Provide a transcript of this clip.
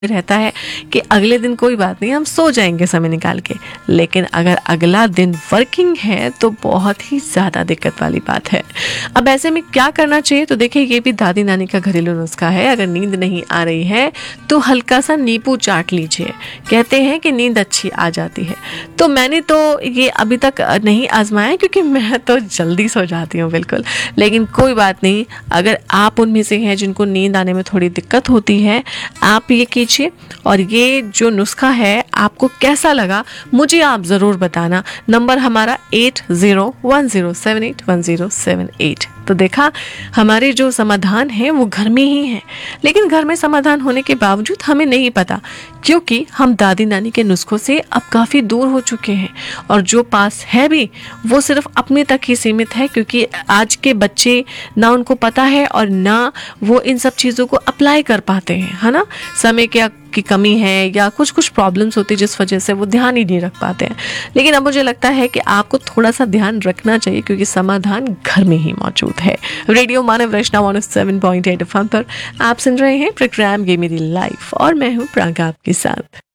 रहता है कि अगले दिन कोई बात नहीं, हम सो जाएंगे समय निकाल के, लेकिन अगर अगला दिन वर्किंग है तो बहुत ही ज़्यादा दिक्कत वाली बात है। अब ऐसे में क्या करना चाहिए? तो देखिए, ये भी दादी नानी का घरेलू नुस्खा है। अगर नींद नहीं आ रही है तो हल्का सा नींबू चाट लीजिए। कहते हैं कि नींद अच्छी आ जाती है। तो मैंने तो ये अभी तक नहीं आजमाया, क्योंकि मैं तो जल्दी सो जाती हूँ बिल्कुल। लेकिन कोई बात नहीं, अगर आप उनमें से हैं जिनको नींद आने में थोड़ी दिक्कत होती है, आप ये कीजिए। और ये जो नुस्खा है आपको कैसा लगा मुझे आप ज़रूर बताना। नंबर हमारा 8010781078। तो देखा, हमारे जो समाधान है वो घर में ही है, लेकिन घर में समाधान होने के बावजूद हमें नहीं पता, क्योंकि हम दादी नानी के नुस्खों से अब काफ़ी दूर हो चुके हैं। और जो पास है भी वो सिर्फ अपने तक ही सीमित है, क्योंकि आज के बच्चे ना उनको पता है और ना वो इन सब चीज़ों को अप्लाई कर पाते हैं, है ना। समय की कमी है या कुछ प्रॉब्लम्स होती है जिस वजह से वो ध्यान ही नहीं रख पाते हैं। लेकिन अब मुझे लगता है कि आपको थोड़ा सा ध्यान रखना चाहिए, क्योंकि समाधान घर में ही मौजूद है। रेडियो मानव रचना 107.8 FM पर आप सुन रहे हैं प्रोग्राम ये मेरी लाइफ, और मैं हूँ प्रागा आपके साथ।